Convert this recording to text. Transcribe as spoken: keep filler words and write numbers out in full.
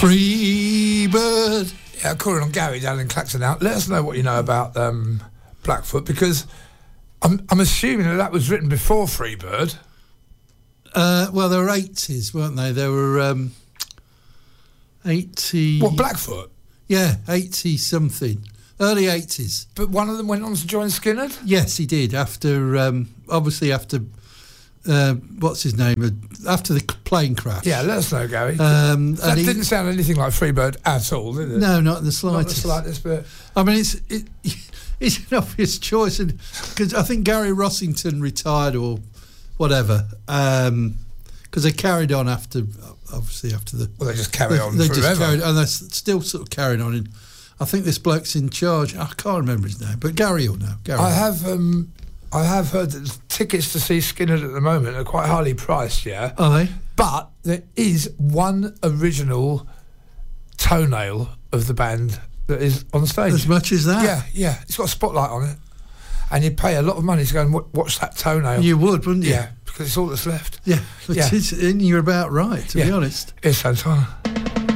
Free Bird. Yeah, calling on Gary down in Clacton now. Let us know what you know about um, Blackfoot, because I'm, I'm assuming that that was written before Free Bird. Uh, well, they were eighties, weren't they? They were um, eighty... What, Blackfoot? Yeah, eighty-something. Early eighties. But one of them went on to join Skinner? Yes, he did. After, um, obviously after, uh, what's his name? After the plane crash. Yeah, let us know, Gary. Um, that he, didn't sound anything like Free Bird at all, did it? No, not in the slightest. Not the slightest, but... I mean, it's it, it's an obvious choice, because I think Gary Rossington retired or whatever, because um, they carried on after, obviously after the... Well, they just carried on they forever. Just carried, and they're still sort of carrying on. In, I think this bloke's in charge. I can't remember his name, but Gary will know. Gary I will. have um, I have heard that tickets to see Skinner at the moment are quite highly priced, yeah? Are they? But there is one original toenail of the band that is on stage. As much as that? Yeah, yeah. It's got a spotlight on it. And you'd pay a lot of money to go and w- watch that toenail. You would, wouldn't you? Yeah, because it's all that's left. Yeah, Yeah. It is, and you're about right, to yeah. be honest. It's Santana.